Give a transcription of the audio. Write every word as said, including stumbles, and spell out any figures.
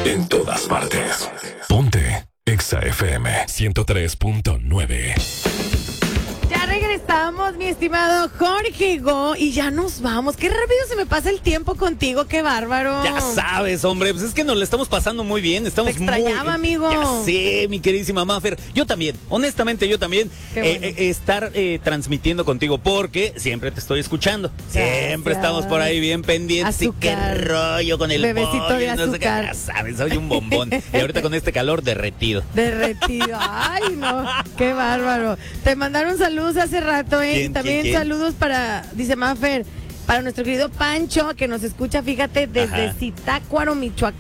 En todas partes. Ponte Exa F M ciento tres punto nueve. Ya regresamos, mi estimado Jorge Go, y ya nos vamos. Qué rápido se me pasa el tiempo contigo, qué bárbaro. Ya sabes, hombre, pues es que nos la estamos pasando muy bien. Estamos Te extrañaba, muy... amigo. Ya sé, mi queridísima Mafer. Yo también, honestamente, yo también. Qué eh, bueno. eh, estar eh, transmitiendo contigo porque siempre te estoy escuchando. Siempre Gracias. estamos por ahí bien pendientes. Y qué Azúcar. rollo con el Bebecito pollo, de no sé qué. azúcar. Ya sabes, soy un bombón. Y ahorita con este calor derretido. Derretido. Ay, no, qué bárbaro. Te mandaron saludos hace rato, ¿eh? ¿Quién, También quién, quién? saludos para, dice Mafer, para nuestro querido Pancho, que nos escucha, fíjate, desde Ajá. Zitácuaro, Michoacán.